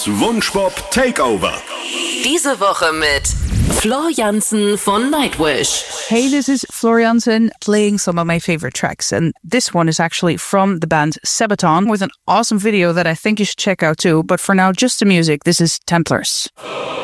Wunschpop Takeover. Diese Woche mit Floor Jansen von Nightwish. Hey, this is Floor Jansen playing some of my favorite tracks. And this one is actually from the band Sabaton with an awesome video that I think you should check out too. But for now, just the music. This is Templars.